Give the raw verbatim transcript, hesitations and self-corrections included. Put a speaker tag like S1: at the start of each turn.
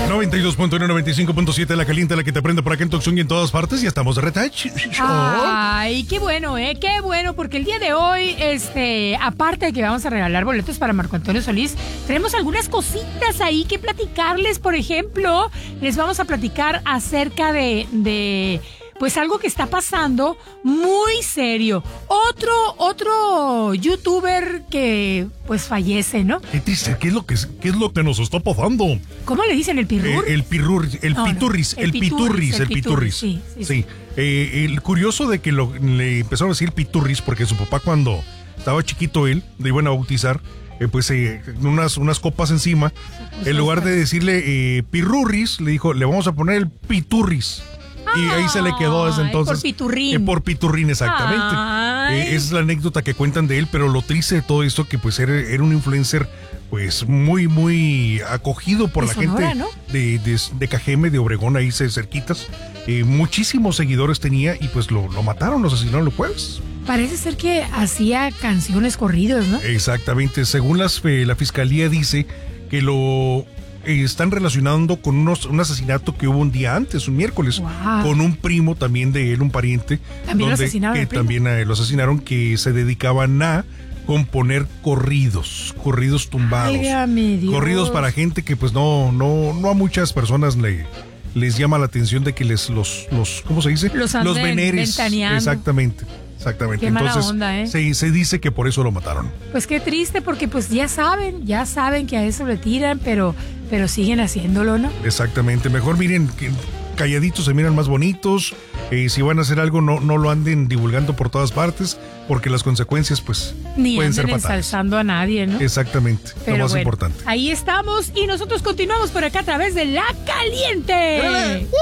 S1: noventa y dos punto uno, noventa y cinco punto siete, la caliente, la que te prende por acá en Tucson y en todas partes. Ya estamos de retouch.
S2: Ay, qué bueno, ¿eh? Qué bueno, porque el día de hoy, este, aparte de que vamos a regalar boletos para Marco Antonio Solís, tenemos algunas cositas ahí que platicarles. Por ejemplo, les vamos a platicar acerca de... de pues algo que está pasando muy serio. Otro, otro youtuber que pues fallece, ¿no?
S1: ¿Qué dice? ¿Qué es lo que, qué es lo que nos está pasando?
S2: ¿Cómo le dicen? ¿El pirur?
S1: Eh, el pirur, el
S2: No, no,
S1: piturris,
S2: el
S1: el
S2: piturris,
S1: piturris,
S2: el
S1: el piturris.
S2: piturris, sí, sí,
S1: Sí. Eh, el curioso de que lo, le empezaron a decir piturris porque su papá, cuando estaba chiquito él, le iban a bautizar, eh, pues eh, unas, unas copas encima, en lugar de decirle eh, pirurris, le dijo, le vamos a poner el piturris. Y ahí se le quedó desde entonces.
S2: Por piturrín.
S1: Eh, por piturrín, exactamente. Eh, esa es la anécdota que cuentan de él, pero lo triste de todo esto, que pues era, era un influencer pues muy, muy acogido por
S2: de
S1: la
S2: Sonora,
S1: gente,
S2: ¿no?
S1: de, de, de Cajeme, de Obregón, ahí cerquitas. Eh, muchísimos seguidores tenía y pues lo, lo mataron, lo asesinaron el jueves.
S2: Parece ser que hacía canciones corridos, ¿no?
S1: Exactamente. Según las, eh, la fiscalía dice que lo... están relacionando con unos, un asesinato que hubo un día antes, un miércoles,
S2: wow.
S1: con un primo también de él, un pariente.
S2: También
S1: donde,
S2: lo asesinaron.
S1: Que también eh, lo asesinaron, que se dedicaban a componer corridos, corridos tumbados.
S2: Válgame Dios.
S1: Corridos para gente que pues no, no, no a muchas personas le, les llama la atención de que les los, los ¿cómo se dice?
S2: Los,
S1: los veneres.
S2: Ventaneando.
S1: Exactamente. Exactamente.
S2: Qué mala
S1: Entonces,
S2: onda, ¿eh?
S1: se, se dice que por eso lo mataron.
S2: Pues qué triste, porque pues ya saben, ya saben que a eso le tiran, pero, pero siguen haciéndolo, ¿no?
S1: Exactamente. Mejor miren, que calladitos se miran más bonitos. Eh, si van a hacer algo, no, no lo anden divulgando por todas partes, porque las consecuencias, pues,
S2: Ni
S1: pueden ser
S2: anden
S1: fatales.
S2: ensalzando a nadie, ¿no?
S1: Exactamente.
S2: Pero
S1: lo más
S2: bueno,
S1: importante.
S2: ahí estamos y nosotros continuamos por acá a través de La Caliente.